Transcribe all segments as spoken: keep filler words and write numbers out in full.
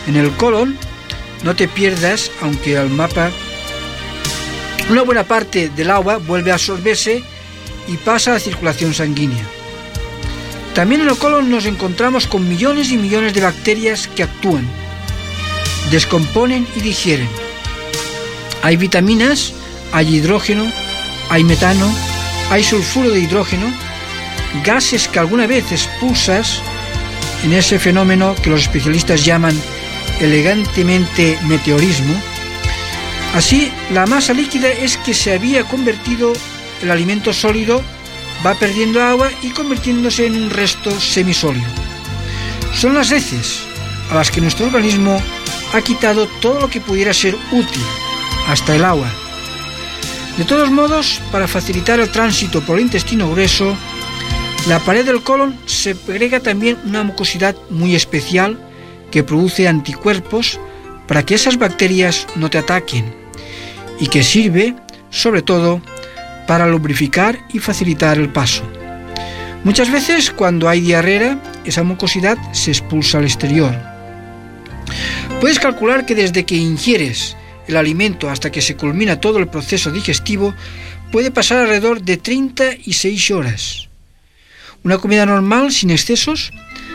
En el colon no te pierdas, aunque al mapa una buena parte del agua vuelve a absorberse y pasa a la circulación sanguínea. También en el colon nos encontramos con millones y millones de bacterias que actúan, descomponen y digieren. Hay vitaminas, hay hidrógeno, hay metano, hay sulfuro de hidrógeno, gases que alguna vez expulsas en ese fenómeno que los especialistas llaman elegantemente meteorismo. Así, la masa líquida es que se había convertido, el alimento sólido va perdiendo agua y convirtiéndose en un resto semisólido. Son las heces a las que nuestro organismo ha quitado todo lo que pudiera ser útil, hasta el agua. De todos modos, para facilitar el tránsito por el intestino grueso, la pared del colon segrega también una mucosidad muy especial que produce anticuerpos para que esas bacterias no te ataquen y que sirve, sobre todo, para lubrificar y facilitar el paso. Muchas veces, cuando hay diarrea, esa mucosidad se expulsa al exterior. Puedes calcular que desde que ingieres el alimento hasta que se culmina todo el proceso digestivo puede pasar alrededor de treinta y seis horas. Una comida normal, sin excesos,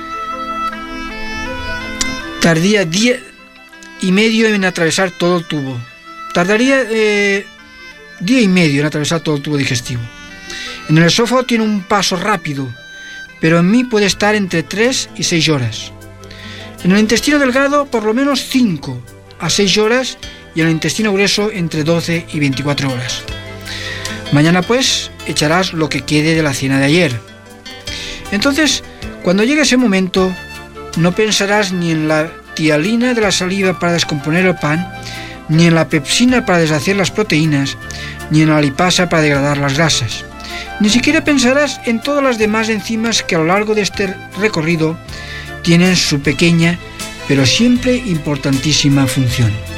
tardaría día y medio en atravesar todo el tubo. Tardaría eh, día y medio en atravesar todo el tubo digestivo. En el esófago tiene un paso rápido, pero en mí puede estar entre tres y seis horas. En el intestino delgado, por lo menos cinco a seis horas, y en el intestino grueso, entre doce y veinticuatro horas. Mañana, pues, echarás lo que quede de la cena de ayer. Entonces, cuando llegue ese momento, no pensarás ni en la tialina de la saliva para descomponer el pan, ni en la pepsina para deshacer las proteínas, ni en la lipasa para degradar las grasas. Ni siquiera pensarás en todas las demás enzimas que a lo largo de este recorrido tienen su pequeña, pero siempre importantísima función.